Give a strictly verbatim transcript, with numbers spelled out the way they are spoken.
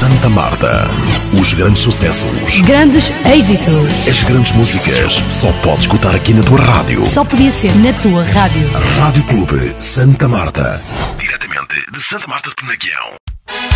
Santa Marta. Os grandes sucessos, Grandes êxitos. as grandes músicas, só podes escutar aqui na tua rádio. Só podia ser na tua rádio. Rádio Clube Santa Marta. Diretamente de Santa Marta de Penaguião.